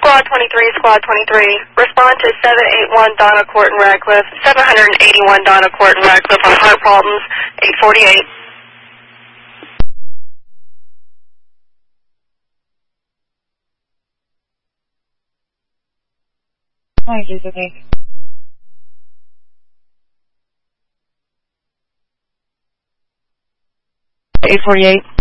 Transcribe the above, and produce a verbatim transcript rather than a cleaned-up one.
Squad twenty-three, Squad twenty-three. Respond to seven eighty-one Donna Court in Radcliffe, seven eighty-one Donna Court in Radcliffe on heart problems, eight forty-eight. Hi, Giuseppe. eight forty-eight.